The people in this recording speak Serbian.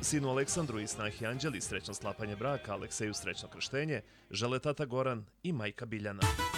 Sinu Aleksandru i snahi Anđeli srećno sklapanje braka, Alekseju srećno krštenje, žele tata Goran i majka Biljana.